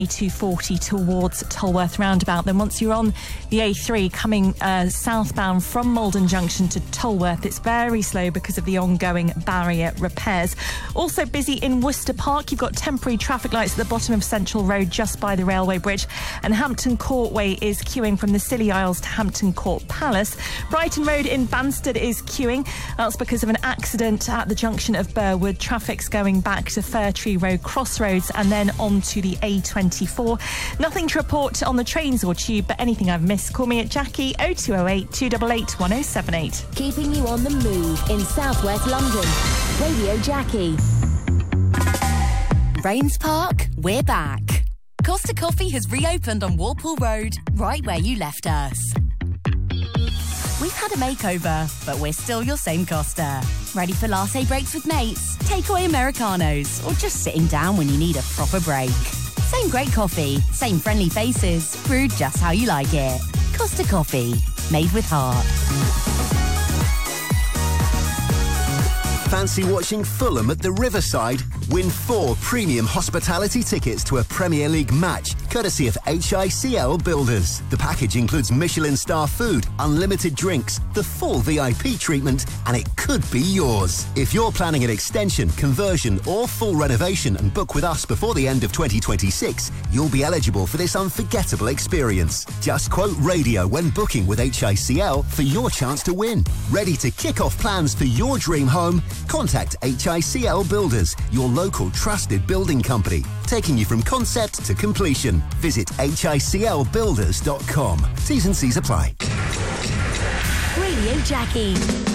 240 towards Tolworth roundabout. Then once you're on the A3 coming southbound from Malden Junction to Tolworth, it's very slow because of the ongoing barrier repairs. Also busy in Worcester Park. You've got temporary traffic lights at the bottom of Central Road just by the railway bridge, and Hampton Courtway is queuing from the Scilly Isles to Hampton Court Palace. Brighton Road in Banstead is queuing. That's because of an accident at the junction of Burwood. Traffic's going back to Fir Tree Road Crossroads and then on to the A24. Nothing to report on the trains or tube, but anything I've missed, call me at Jackie 0208 288 1078. Keeping you on the move in southwest London. Radio Jackie. Rains Park, we're back. Costa Coffee has reopened on Walpole Road, right where you left us. We've had a makeover, but we're still your same Costa. Ready for latte breaks with mates, takeaway Americanos, or just sitting down when you need a proper break. Same great coffee, same friendly faces, brewed just how you like it. Costa Coffee, made with heart. Fancy watching Fulham at the Riverside? Win 4 premium hospitality tickets to a Premier League match, courtesy of HICL Builders. The package includes Michelin star food, unlimited drinks, the full VIP treatment, and it could be yours. If you're planning an extension, conversion, or full renovation and book with us before the end of 2026, you'll be eligible for this unforgettable experience. Just quote radio when booking with HICL for your chance to win. Ready to kick off plans for your dream home? Contact HICL Builders, your local trusted building company, taking you from concept to completion. Visit hiclbuilders.com. T's and C's apply. Radio Jackie.